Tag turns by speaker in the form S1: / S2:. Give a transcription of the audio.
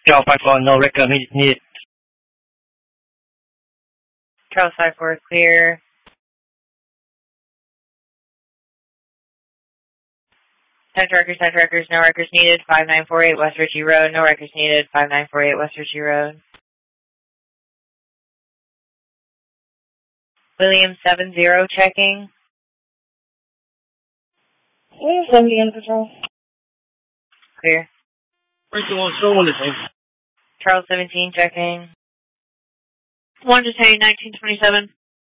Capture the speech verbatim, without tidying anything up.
S1: Charles five four, no record needed.
S2: Charles five four, clear. ten records, ten records, no records needed. five nine four eight West Ritchie Road, no records needed. five nine four eight West Ritchie Road. William seven zero, checking.
S3: William seventy in patrol.
S2: Clear. Charles seventeen, checking.
S4: one to ten, nineteen twenty-seven.